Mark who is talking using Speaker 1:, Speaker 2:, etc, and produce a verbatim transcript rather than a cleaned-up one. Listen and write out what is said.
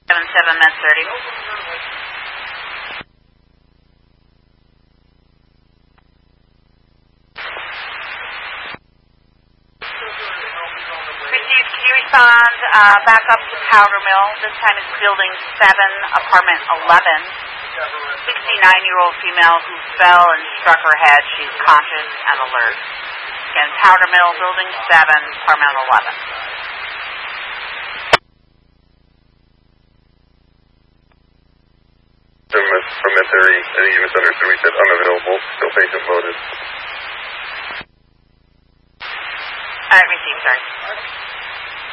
Speaker 1: seven seven Med thirty. Received. Can you respond uh, back up to Powder Mill? This time it's building seven, apartment eleven. sixty-nine-year-old female who fell and struck her head. She's conscious and alert. Again, Powder Mill, building seven, apartment eleven.
Speaker 2: From Med thirty, any units under three said unavailable, still patient loaded.